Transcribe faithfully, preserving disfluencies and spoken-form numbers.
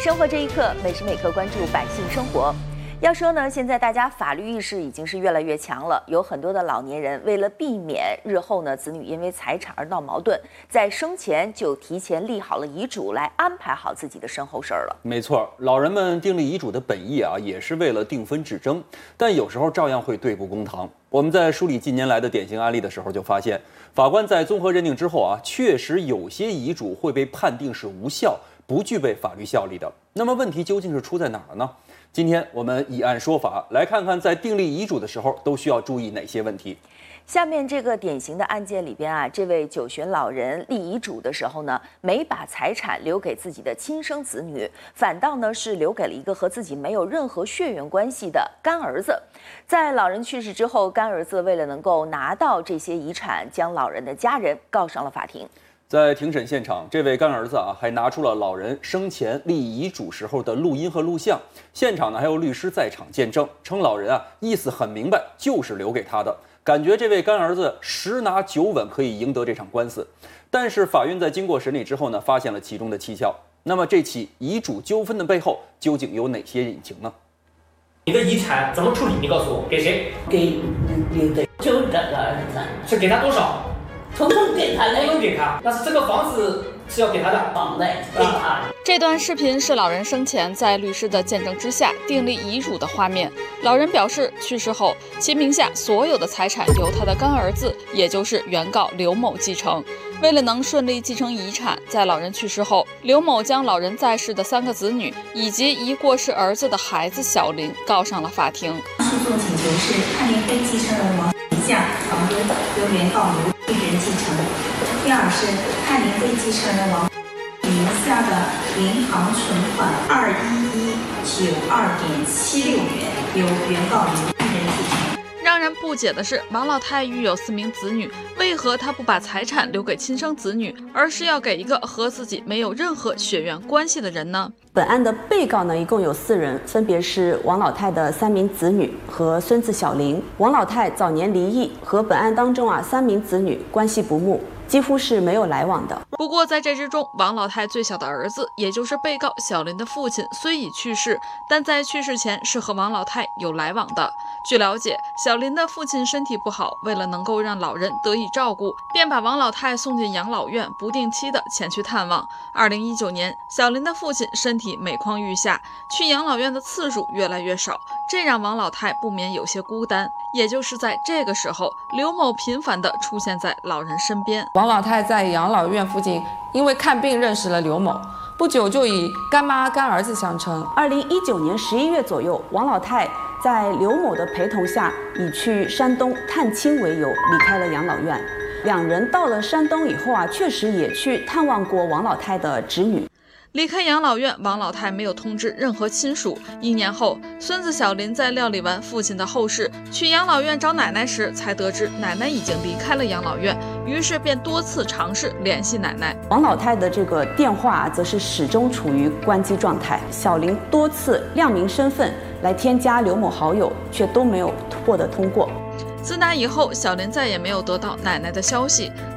生活这一刻，每时每刻关注百姓生活。要说呢，现在大家法律意识已经是越来越强了，有很多的老年人为了避免日后呢子女因为财产而闹矛盾，在生前就提前立好了遗嘱，来安排好自己的身后事儿了。 没错，老人们订立遗嘱的本意啊，也是为了定分制争，但有时候照样会对簿公堂。我们在梳理近年来的典型案例的时候，就发现法官在综合认定之后啊，确实有些遗嘱会被判定是无效，不具备法律效力的。那么问题究竟是出在哪儿了呢？今天我们以案说法，来看看在订立遗嘱的时候都需要注意哪些问题。 下面这个典型的案件里边啊，这位九旬老人立遗嘱的时候呢，没把财产留给自己的亲生子女，反倒呢是留给了一个和自己没有任何血缘关系的干儿子。在老人去世之后，干儿子为了能够拿到这些遗产，将老人的家人告上了法庭。 在庭审现场，这位干儿子啊，还拿出了老人生前立遗嘱时候的录音和录像。现场呢，还有律师在场见证，称老人啊意思很明白，就是留给他的。感觉这位干儿子十拿九稳可以赢得这场官司。但是法院在经过审理之后呢，发现了其中的蹊跷。那么这起遗嘱纠纷的背后究竟有哪些隐情呢？ 你的遗产怎么处理？你告诉我，给谁？ 给留的就这个儿子， 是给他多少？ 统统给他的， 统统给他。但是这个房子是要给他的， 房贷给他。 这段视频是老人生前在律师的见证之下订立遗嘱的画面。老人表示，去世后其名下所有的财产由他的干儿子，也就是原告刘某继承。为了能顺利继承遗产，在老人去世后，刘某将老人在世的三个子女以及一过世儿子的孩子小林告上了法庭。 诉讼请求是判令非继承人王名下房屋由原告刘一人继承。第二是判令非继承人王名下的银行存款二一一九二点七六元由原告刘一人继承。 让人不解的是，王老太育有四名子女，为何他不把财产留给亲生子女，而是要给一个和自己没有任何血缘关系的人呢？ 本案的被告呢，一共有四人，分别是王老太的三名子女和孙子小林。王老太早年离异，和本案当中啊三名子女关系不睦，几乎是没有来往的。 不过在这之中，王老太最小的儿子，也就是被告小林的父亲，虽已去世，但在去世前是和王老太有来往的。据了解，小林的父亲身体不好，为了能够让老人得以照顾，便把王老太送进养老院，不定期的前去探望。二零一九年，小林的父亲身体每况愈下，去养老院的次数越来越少，这让王老太不免有些孤单。也就是在这个时候，刘某频繁地出现在老人身边。 王老太在养老院附近因为看病认识了刘某，不久就以干妈干儿子相称。 二零一九年十一月左右，王老太在刘某的陪同下，以去山东探亲为由离开了养老院。两人到了山东以后啊，确实也去探望过王老太的侄女。 离开养老院，王老太没有通知任何亲属。一年后，孙子小林在料理完父亲的后事，去养老院找奶奶时，才得知奶奶已经离开了养老院，于是便多次尝试联系奶奶。 王老太的这个电话则是始终处于关机状态。小林多次亮明身份来添加刘某好友，却都没有获得通过。 自那以后，小林再也没有得到奶奶的消息。